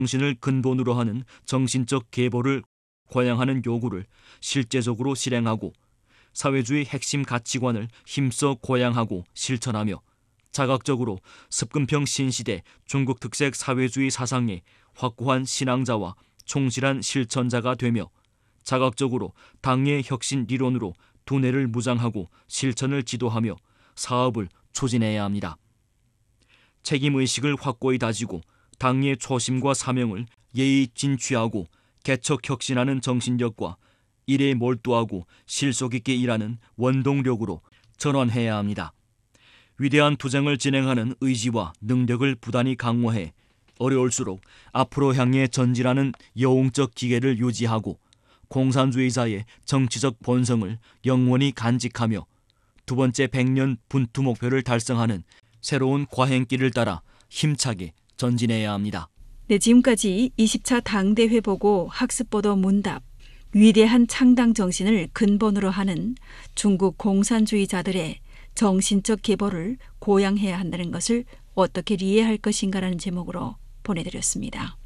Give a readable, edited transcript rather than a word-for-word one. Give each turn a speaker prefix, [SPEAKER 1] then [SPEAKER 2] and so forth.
[SPEAKER 1] 정신을 근본으로 하는 정신적 계보를 과양하는 요구를 실제적으로 실행하고 사회주의 핵심 가치관을 힘써 과양하고 실천하며 자각적으로 습근평 신시대 중국 특색 사회주의 사상의 확고한 신앙자와 충실한 실천자가 되며 자각적으로 당의 혁신 리론으로 두뇌를 무장하고 실천을 지도하며 사업을 추진해야 합니다. 책임의식을 확고히 다지고 당의 초심과 사명을 예의 진취하고 개척혁신하는 정신력과 일에 몰두하고 실속 있게 일하는 원동력으로 전환해야 합니다. 위대한 투쟁을 진행하는 의지와 능력을 부단히 강화해 어려울수록 앞으로 향해 전진하는 여웅적 기계를 유지하고 공산주의자의 정치적 본성을 영원히 간직하며 두 번째 100년 분투 목표를 달성하는 새로운 과행길을 따라 힘차게 전진해야 합니다.
[SPEAKER 2] 네, 지금까지 20차 당대회 보고 학습보도 문답, 위대한 창당 정신을 근본으로 하는 중국 공산주의자들의 정신적 계보를 고양해야 한다는 것을 어떻게 이해할 것인가라는 제목으로 보내드렸습니다.